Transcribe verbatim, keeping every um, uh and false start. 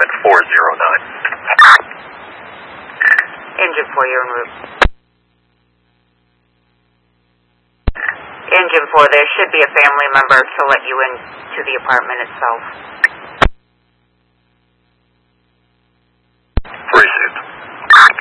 apartment four oh nine. Engine four, you're en route. Engine four, there should be a family member to let you into the apartment itself.